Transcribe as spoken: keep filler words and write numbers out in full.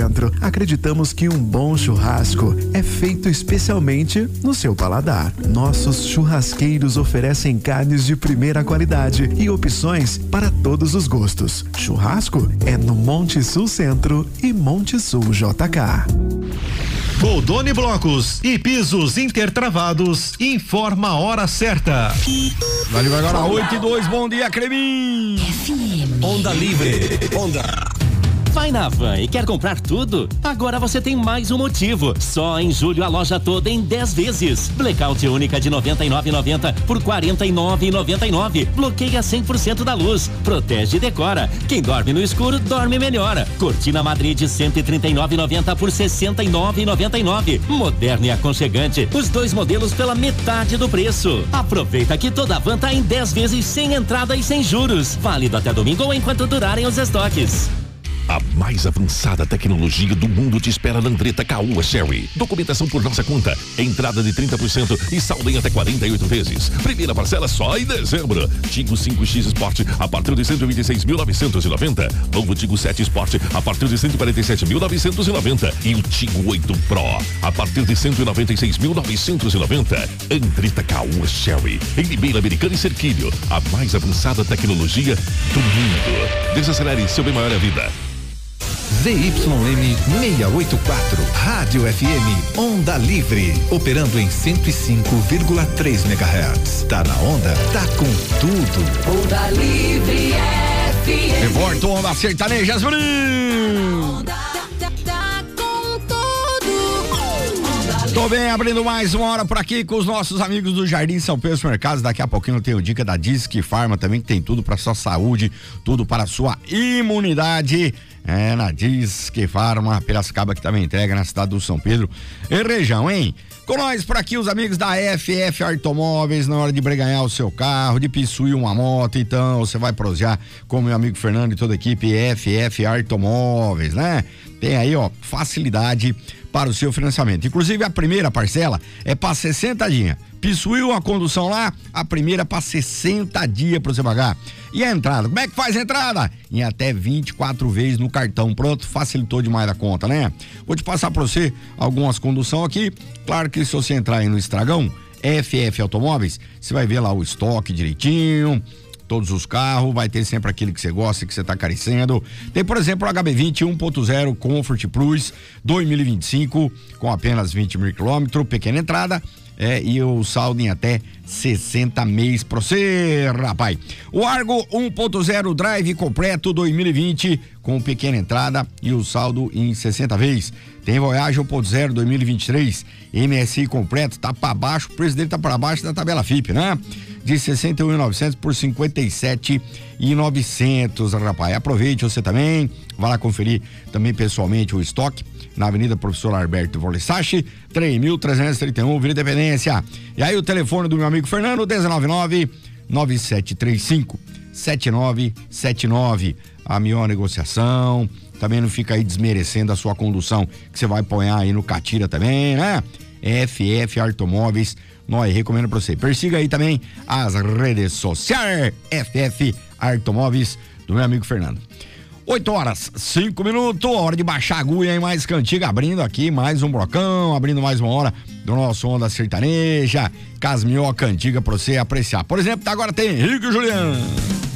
Centro. Acreditamos que um bom churrasco é feito especialmente no seu paladar. Nossos churrasqueiros oferecem carnes de primeira qualidade e opções para todos os gostos. Churrasco é no Monte Sul Centro e Monte Sul J K. Goldoni Blocos e Pisos Intertravados informa a hora certa. Vale agora oito e dois, bom dia, Cremin. Onda Livre. Onda. Vai na Van e quer comprar tudo? Agora você tem mais um motivo. Só em julho a loja toda em dez vezes. Blackout única de noventa e nove reais e noventa centavos por quarenta e nove reais e noventa e nove centavos. Bloqueia cem por cento da luz. Protege e decora. Quem dorme no escuro dorme melhor. Cortina Madrid de cento e trinta e nove reais e noventa centavos por sessenta e nove reais e noventa e nove centavos. Moderno e aconchegante. Os dois modelos pela metade do preço. Aproveita que toda a Van tá em dez vezes sem entrada e sem juros. Válido até domingo ou enquanto durarem os estoques. A mais avançada tecnologia do mundo te espera na Andretta Caoa Sherry. Documentação por nossa conta. Entrada de trinta por cento e saldo em até quarenta e oito vezes. Primeira parcela só em dezembro. Tigo cinco X Sport a partir de cento e vinte e seis mil novecentos e noventa. Volvo Tigo sete Sport a partir de cento e quarenta e sete mil novecentos e noventa. E o Tigo oito Pro a partir de cento e noventa e seis mil novecentos e noventa. Andretta Caoa Sherry. Em Limeira Americana e Cerquilho. A mais avançada tecnologia do mundo. Desacelere seu bem maior a vida. Z Y M seiscentos e oitenta e quatro, Rádio F M, Onda Livre, operando em cento e cinco vírgula três megahertz. Tá na onda? Tá com tudo. Onda Livre F M. De volta, Onda Sertaneja, Onda tá com tudo. Tô bem, abrindo mais uma hora por aqui com os nossos amigos do Jardim São Pedro Supermercados. Daqui a pouquinho eu tenho dica da Disque Farma também, que tem tudo para sua saúde, tudo para sua imunidade. É, na Disque Farma, Piracicaba, que também entrega na cidade do São Pedro e região, hein? Com nós por aqui os amigos da F F Automóveis, na hora de breganhar o seu carro, de pissuir uma moto, então você vai prosear com meu amigo Fernando e toda a equipe F F Automóveis, né? Tem aí, ó, facilidade para o seu financiamento. Inclusive a primeira parcela é para sessenta dias. Pissuiu a condução lá, a primeira para sessenta dias para você pagar. E a entrada, como é que faz a entrada? Em até vinte e quatro vezes no cartão. Pronto, facilitou demais a conta, né? Vou te passar para você algumas condução aqui. Claro que se você entrar aí no Estragão, F F Automóveis, você vai ver lá o estoque direitinho, todos os carros, vai ter sempre aquele que você gosta, que você tá carecendo. Tem, por exemplo, o H B vinte um ponto zero Comfort Plus dois mil e vinte e cinco, com apenas vinte mil quilômetros, pequena entrada, é, e o saldo em até sessenta meses pra você, rapaz. O Argo um ponto zero Drive completo dois mil e vinte, com pequena entrada e o saldo em sessenta vezes. Tem Voyage um ponto zero dois mil e vinte e três, M S I completo, tá pra baixo, o preço dele tá pra baixo da tabela F I P, né? De sessenta e um mil e novecentos por cinquenta e sete mil e novecentos, rapaz. Aproveite você também, vai lá conferir também pessoalmente o estoque na Avenida Professor Alberto Volessache, três mil trezentos e trinta e um, Vila Independência. E aí o telefone do meu amigo Fernando, dezenove nove nove sete três cinco sete nove sete nove. A melhor negociação, também não fica aí desmerecendo a sua condução, que você vai apoiar aí no Catira também, né? F F Automóveis, nós recomendo pra você. Persiga aí também as redes sociais, F F Automóveis, do meu amigo Fernando. oito horas, cinco minutos, hora de baixar a agulha em mais cantiga, abrindo aqui mais um blocão, abrindo mais uma hora do nosso Onda Sertaneja, Casminhoca Cantiga pra você apreciar. Por exemplo, agora tem Henrique e Juliano.